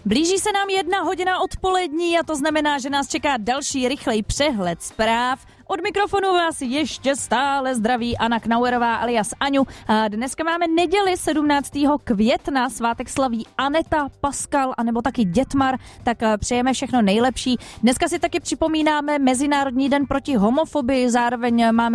Blíží se nám 1:00 odpolední a to znamená, že nás čeká další rychlej přehled zpráv. Od mikrofonu vás ještě stále zdraví Anna Knauerová alias Aňu. A dneska máme neděli 17. května, svátek slaví Aneta, Pascal a nebo taky Dětmar, tak přejeme všechno nejlepší. Dneska si taky připomínáme Mezinárodní den proti homofobii, zároveň máme